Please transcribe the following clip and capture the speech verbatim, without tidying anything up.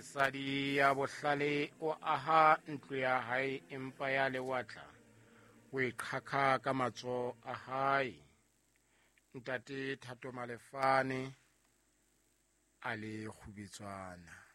mosadi ya bohlale o aha ntlo ya hae empa ya lewatla o e qhakha ka matsoho a hae. Ntate Thato Malefane a le Kgubetswana.